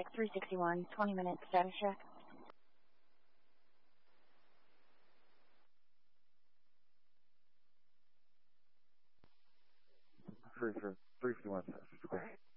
Pike 361, 20 minutes status check. Three 351 status. Okay.